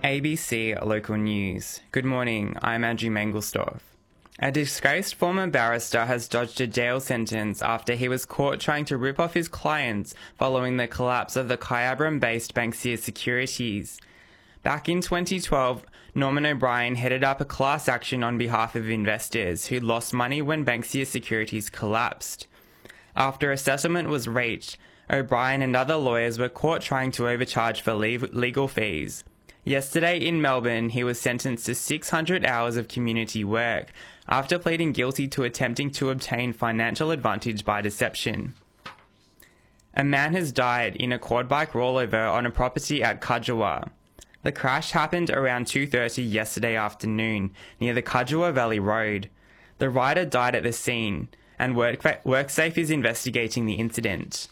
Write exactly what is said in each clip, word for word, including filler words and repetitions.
A B C Local News. Good morning, I'm Andrew Mangelsdorf. A disgraced former barrister has dodged a jail sentence after he was caught trying to rip off his clients following the collapse of the Kyabram-based Banksia Securities. Back in twenty twelve, Norman O'Brien headed up a class action on behalf of investors who lost money when Banksia Securities collapsed. After a settlement was reached, O'Brien and other lawyers were caught trying to overcharge for legal fees. Yesterday in Melbourne, he was sentenced to six hundred hours of community work after pleading guilty to attempting to obtain financial advantage by deception. A man has died in a quad bike rollover on a property at Cudgewa. The crash happened around two thirty yesterday afternoon near the Cudgewa Valley Road. The rider died at the scene, and Work- WorkSafe is investigating the incident.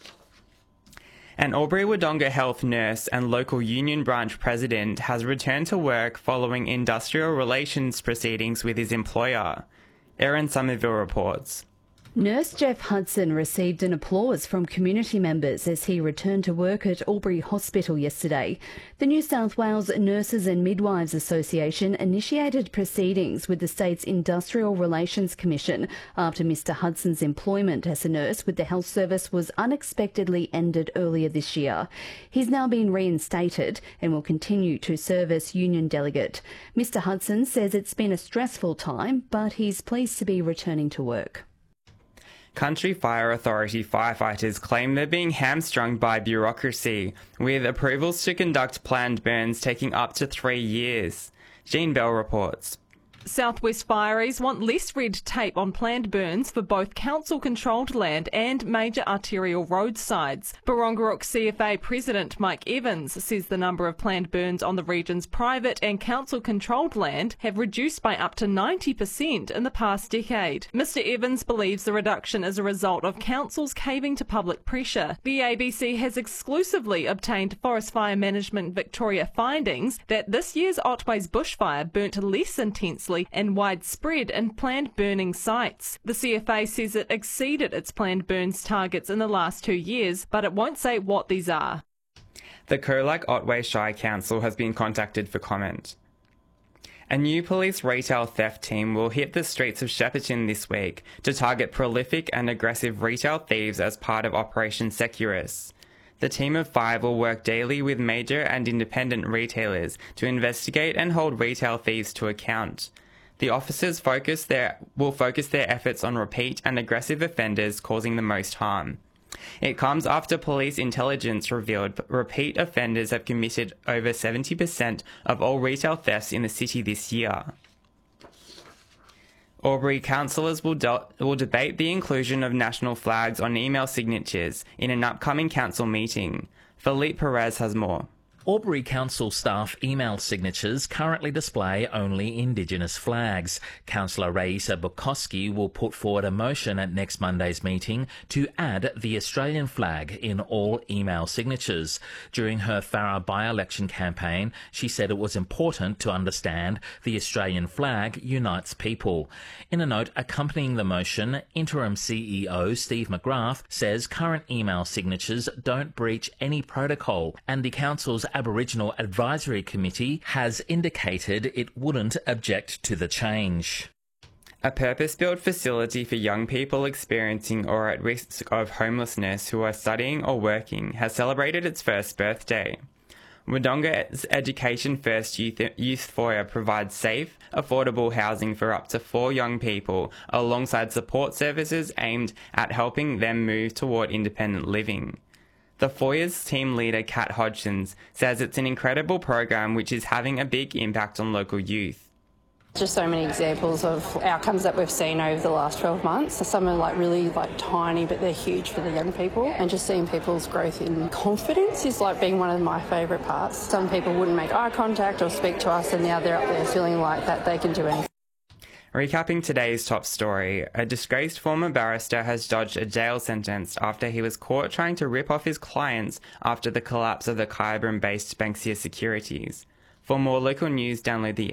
An Albury-Wodonga Health nurse and local union branch president has returned to work following industrial relations proceedings with his employer. Erin Somerville reports. Nurse Jeff Hudson received an applause from community members as he returned to work at Albury Hospital yesterday. The New South Wales Nurses and Midwives Association initiated proceedings with the state's Industrial Relations Commission after Mr Hudson's employment as a nurse with the health service was unexpectedly ended earlier this year. He's now been reinstated and will continue to serve as union delegate. Mr Hudson says it's been a stressful time, but he's pleased to be returning to work. Country Fire Authority firefighters claim they're being hamstrung by bureaucracy, with approvals to conduct planned burns taking up to three years. Jean Bell reports. South West Fireys want less red tape on planned burns for both council-controlled land and major arterial roadsides. Barongarook C F A President Mike Evans says the number of planned burns on the region's private and council-controlled land have reduced by up to ninety percent in the past decade. Mr Evans believes the reduction is a result of councils caving to public pressure. The A B C has exclusively obtained Forest Fire Management Victoria findings that this year's Otways bushfire burnt less intensely and widespread in planned burning sites. The C F A says it exceeded its planned burns targets in the last two years, but it won't say what these are. The Colac Otway Shire Council has been contacted for comment. A new police retail theft team will hit the streets of Shepparton this week to target prolific and aggressive retail thieves as part of Operation Securus. The team of five will work daily with major and independent retailers to investigate and hold retail thieves to account. The officers focus their, will focus their efforts on repeat and aggressive offenders causing the most harm. It comes after police intelligence revealed repeat offenders have committed over seventy percent of all retail thefts in the city this year. Albury councillors will, de- will debate the inclusion of national flags on email signatures in an upcoming council meeting. Philippe Perez has more. Albury Council staff email signatures currently display only Indigenous flags. Councillor Raisa Bukowski will put forward a motion at next Monday's meeting to add the Australian flag in all email signatures. During her Farrer by-election campaign, she said it was important to understand the Australian flag unites people. In a note accompanying the motion, Interim C E O Steve McGrath says current email signatures don't breach any protocol, and the Council's Aboriginal Advisory Committee has indicated it wouldn't object to the change. A purpose-built facility for young people experiencing or at risk of homelessness who are studying or working has celebrated its first birthday. Wodonga's Education First Youth, Youth Foyer provides safe, affordable housing for up to four young people alongside support services aimed at helping them move toward independent living. The Foyer's team leader, Kat Hodgins, says it's an incredible program which is having a big impact on local youth. Just so many examples of outcomes that we've seen over the last twelve months. Some are like really like tiny, but they're huge for the young people. And just seeing people's growth in confidence is like being one of my favourite parts. Some people wouldn't make eye contact or speak to us, and now they're up there feeling like that they can do anything. Recapping today's top story, a disgraced former barrister has dodged a jail sentence after he was caught trying to rip off his clients after the collapse of the Kyabram-based Banksia Securities. For more local news, download the